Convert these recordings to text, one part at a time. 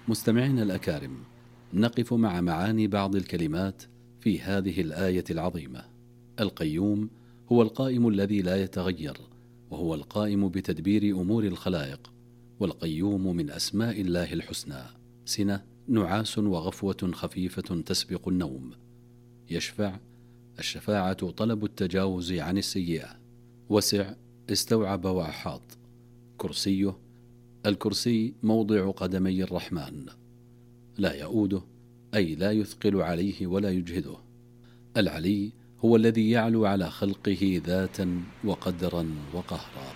مستمعينا الأكارم، نقف مع معاني بعض الكلمات في هذه الآية العظيمة. القيوم هو القائم الذي لا يتغير، وهو القائم بتدبير أمور الخلائق. والقيوم من أسماء الله الحسنى. سنة، نعاس وغفوة خفيفة تسبق النوم. يشفع، الشفاعة طلب التجاوز عن السيئة. وسع، استوعب وأحاط. كرسيه، الكرسي موضع قدمي الرحمن. لا يؤوده، أي لا يثقل عليه ولا يجهده. العلي هو الذي يعلو على خلقه ذاتا وقدرا وقهرا.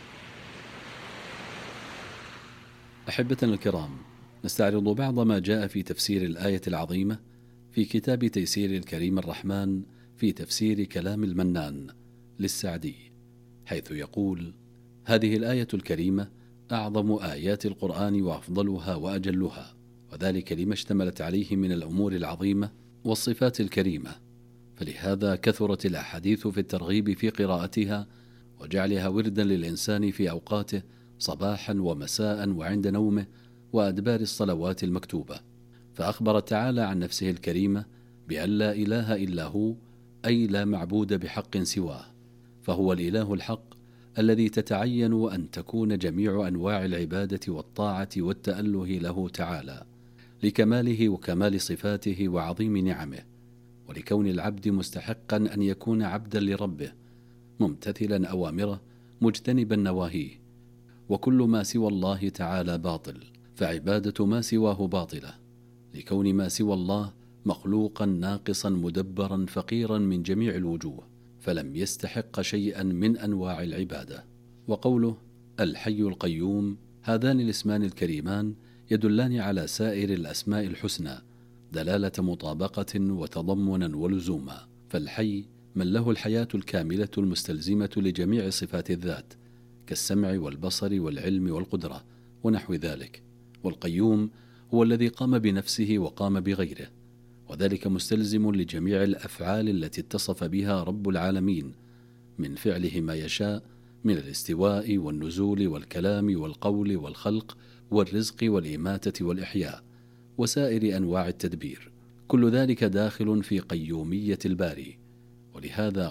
أحبتنا الكرام، نستعرض بعض ما جاء في تفسير الآية العظيمة في كتاب تيسير الكريم الرحمن في تفسير كلام المنان للسعدي، حيث يقول: هذه الآية الكريمة أعظم آيات القرآن وأفضلها وأجلها، وذلك لما اشتملت عليه من الأمور العظيمة والصفات الكريمة، فلهذا كثرت الأحاديث في الترغيب في قراءتها وجعلها وردا للإنسان في أوقاته صباحا ومساء وعند نومه وأدبار الصلوات المكتوبة. فأخبر تعالى عن نفسه الكريمة بأن لا إله إلا هو، أي لا معبود بحق سواه، فهو الإله الحق الذي تتعين أن تكون جميع أنواع العبادة والطاعة والتأله له تعالى، لكماله وكمال صفاته وعظيم نعمه، ولكون العبد مستحقا أن يكون عبدا لربه، ممتثلا أوامره مجتنبا نواهيه. وكل ما سوى الله تعالى باطل، فعبادة ما سواه باطلة، لكون ما سوى الله مخلوقا ناقصا مدبرا فقيرا من جميع الوجوه، فلم يستحق شيئا من أنواع العبادة. وقوله الحي القيوم، هذان الاسمان الكريمان يدلان على سائر الأسماء الحسنى دلالة مطابقة وتضمنا ولزوما. فالحي من له الحياة الكاملة المستلزمة لجميع صفات الذات، كالسمع والبصر والعلم والقدرة ونحو ذلك. والقيوم هو الذي قام بنفسه وقام بغيره، وذلك مستلزم لجميع الأفعال التي اتصف بها رب العالمين، من فعله ما يشاء من الاستواء والنزول والكلام والقول والخلق والرزق والإماتة والإحياء وسائر أنواع التدبير، كل ذلك داخل في قيومية الباري. ولهذا